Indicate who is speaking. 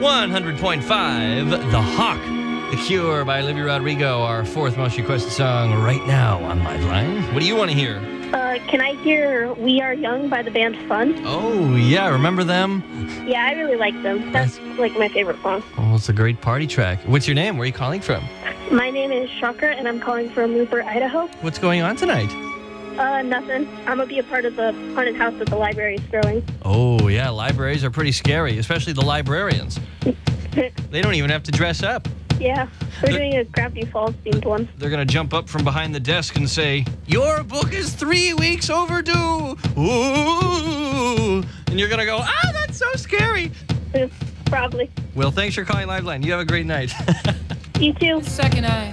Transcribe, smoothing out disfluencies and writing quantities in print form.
Speaker 1: 100.5, The Hawk. The Cure by Olivia Rodrigo, our fourth most requested song right now on Liveline. What do you want to hear?
Speaker 2: Can I hear We Are Young by the band Fun?
Speaker 1: Oh, yeah. Remember them?
Speaker 2: Yeah, I really like them. That's like my favorite song.
Speaker 1: Oh, it's a great party track. What's your name? Where are you calling from?
Speaker 2: My name is Shocker, and I'm calling from Rupert, Idaho.
Speaker 1: What's going on tonight?
Speaker 2: Nothing. I'm going to be a part of the haunted house that the library is throwing.
Speaker 1: Oh, yeah. Libraries are pretty scary, especially the librarians. They don't even have to dress up.
Speaker 2: Yeah, we're doing a Gravity Falls themed one.
Speaker 1: They're going to jump up from behind the desk and say, "Your book is 3 weeks overdue." Ooh. And you're going to go, "Ah, that's so scary."
Speaker 2: Probably.
Speaker 1: Well, thanks for calling Liveline. You have a great night.
Speaker 2: You too.
Speaker 3: Second eye.